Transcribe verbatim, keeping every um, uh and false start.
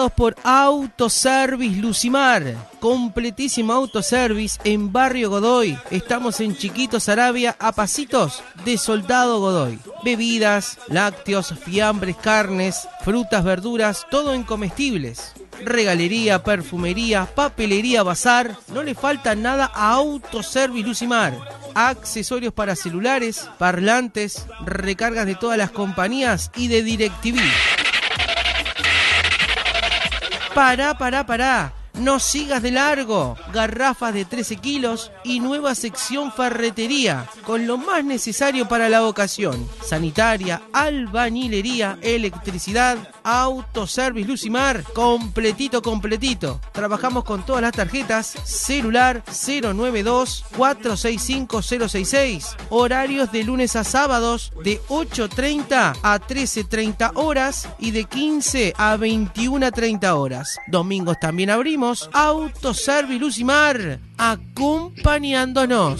Por Autoservice Lucimar, completísimo autoservice en Barrio Godoy. Estamos en Chiquito Saravia, a pasitos de Soldado Godoy. Bebidas, lácteos, fiambres, carnes, frutas, verduras, todo en comestibles. Regalería, perfumería, papelería, bazar. No le falta nada a Autoservice Lucimar. Accesorios para celulares, parlantes, recargas de todas las compañías y de DirecTV. Pará, pará, pará. No sigas de largo. Garrafas de trece kilos y nueva sección ferretería con lo más necesario para la ocasión. Sanitaria, albañilería, electricidad, Autoservice Lucimar, completito, completito. Trabajamos con todas las tarjetas. Celular cero nueve dos, cuatro seis cinco, cero seis seis. Horarios de lunes a sábados de ocho treinta a trece treinta horas y de quince a veintiuna treinta horas. Domingos también abrimos. Autoservice Lucimar, acompañándonos.